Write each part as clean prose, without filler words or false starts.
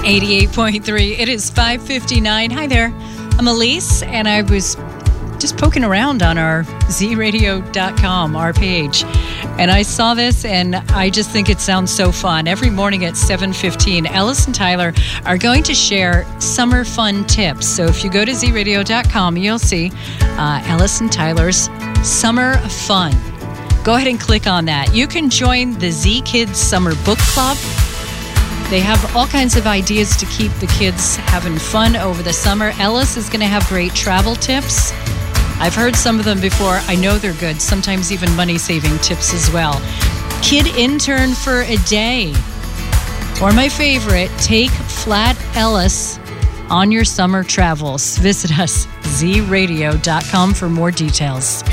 88.3. It is 5:59. Hi there. I'm Elise, and I was just poking around on our zradio.com, our page, and I saw this, and I just think it sounds so fun. Every morning at 7:15, Ellis and Tyler are going to share summer fun tips. So if you go to zradio.com, you'll see Ellis and Tyler's Summer Fun. Go ahead and click on that. You can join the Z Kids Summer Book Club. They have all kinds of ideas to keep the kids having fun over the summer. Ellis is going to have great travel tips. I've heard some of them before. I know they're good. Sometimes even money-saving tips as well. Kid intern for a day. Or my favorite, take Flat Ellis on your summer travels. Visit us, zradio.com, for more details.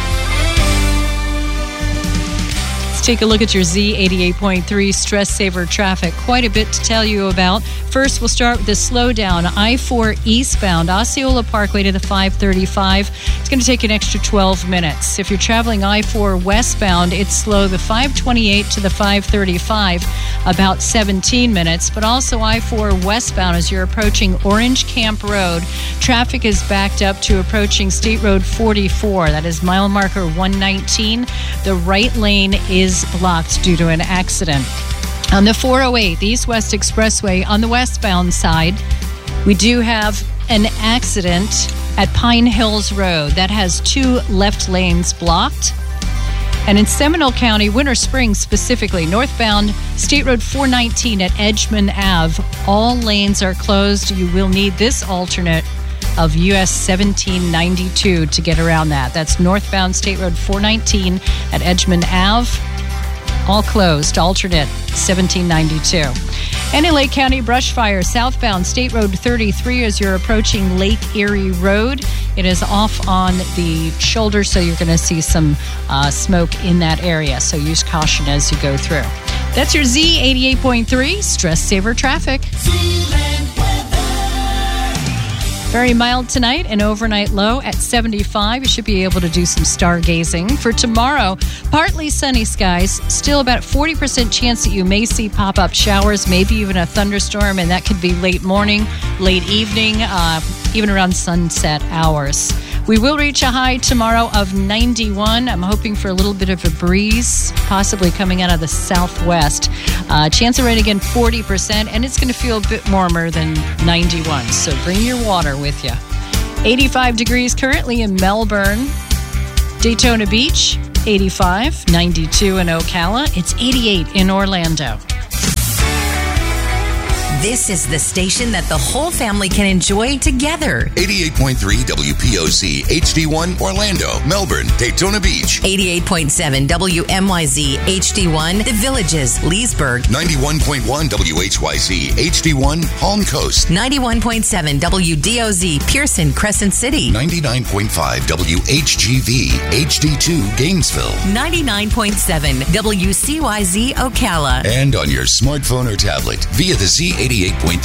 Take a look at your Z88.3 Stress Saver traffic. Quite a bit to tell you about. First, we'll start with the slowdown. I-4 eastbound, Osceola Parkway to the 535. It's going to take an extra 12 minutes. If you're traveling I-4 westbound, it's slow. The 528 to the 535, about 17 minutes. But also I-4 westbound as you're approaching Orange Camp Road. Traffic is backed up to approaching State Road 44. That is mile marker 119. The right lane is blocked due to an accident. On the 408, the East-West Expressway, on the westbound side, we do have an accident at Pine Hills Road. That has two left lanes blocked. And in Seminole County, Winter Springs specifically, northbound State Road 419 at Edgemond Ave, all lanes are closed. You will need this alternate of US 1792 to get around that. That's northbound State Road 419 at Edgemond Ave. All closed, alternate 1792. And in Lake County, brush fire southbound State Road 33 as you're approaching Lake Erie Road. It is off on the shoulder, so you're going to see some smoke in that area. So use caution as you go through. That's your Z88.3 Stress Saver traffic. Very mild tonight, an overnight low at 75. You should be able to do some stargazing. For tomorrow, partly sunny skies, still about 40% chance that you may see pop-up showers, maybe even a thunderstorm, and that could be late morning, late evening, even around sunset hours. We will reach a high tomorrow of 91. I'm hoping for a little bit of a breeze, possibly coming out of the southwest. Chance of rain again, 40%, and it's going to feel a bit warmer than 91. So bring your water with you. 85 degrees currently in Melbourne. Daytona Beach, 85. 92 in Ocala. It's 88 in Orlando. This is the station that the whole family can enjoy together. 88.3 WPOC, HD1, Orlando, Melbourne, Daytona Beach. 88.7 WMYZ, HD1, The Villages, Leesburg. 91.1 WHYZ, HD1, Palm Coast. 91.7 WDOZ, Pearson, Crescent City. 99.5 WHGV, HD2, Gainesville. 99.7 WCYZ, Ocala. And on your smartphone or tablet via the Z88.3